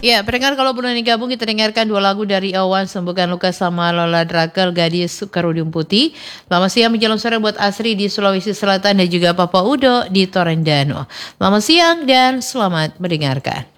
Ya, pendengar kalau belum digabung kita dengarkan dua lagu dari Awan Sembuhkan Luka sama Lola Drakel Gadis Sukarudium Putih. Selamat siang menjelang sore buat Asri di Sulawesi Selatan dan juga Papa Udo di Torendano. Selamat siang dan selamat mendengarkan.